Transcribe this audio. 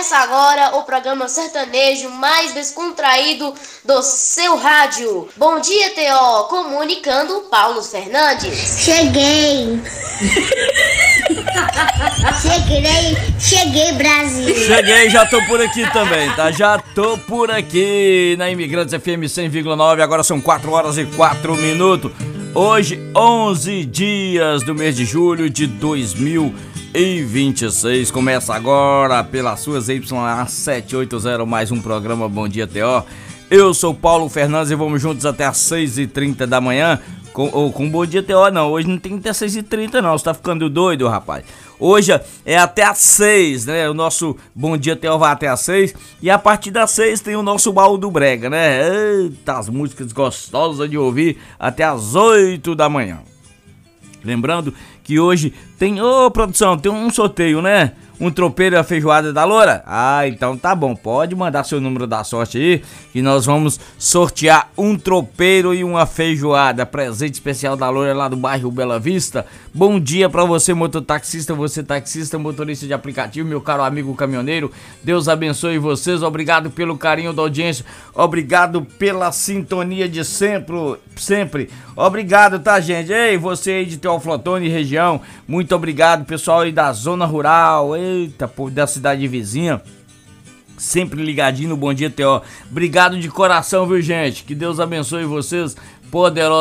Começa agora o programa sertanejo mais descontraído do seu rádio. Bom dia, T.O. Comunicando Paulo Fernandes. Cheguei, Brasil. Cheguei, já tô por aqui também, tá? Já tô por aqui na Imigrantes FM 100,9. Agora são 4 horas e 4 minutos. Hoje, 11 dias do mês de julho de 2026. Começa agora pelas suas YA 780, mais um programa Bom Dia T.O. Eu sou Paulo Fernandes e vamos juntos até às 6h30 da manhã. Com Bom Dia T.O. não, hoje não tem até 6h30 não, você tá ficando doido, rapaz. Hoje é até às 6, né? O nosso Bom Dia T.O. vai até às 6 e a partir das 6 tem o nosso Baú do Brega, né? Eita, as músicas gostosas de ouvir até às 8 da manhã. Lembrando que hoje tem, produção, tem um sorteio, né? Um tropeiro e a feijoada da Loura? Ah, então tá bom, pode mandar seu número da sorte aí, que nós vamos sortear um tropeiro e uma feijoada, presente especial da Loura lá do bairro Bela Vista. Bom dia pra você, mototaxista, você taxista, motorista de aplicativo, meu caro amigo caminhoneiro. Deus abençoe vocês, obrigado pelo carinho da audiência, obrigado pela sintonia de sempre. Obrigado, tá, gente? Ei, você aí de Teoflotone e região, muito obrigado, pessoal aí da zona rural, eita, povo da cidade vizinha, sempre ligadinho no Bom Dia T.O. Obrigado de coração, viu, gente? Que Deus abençoe vocês, poderosos.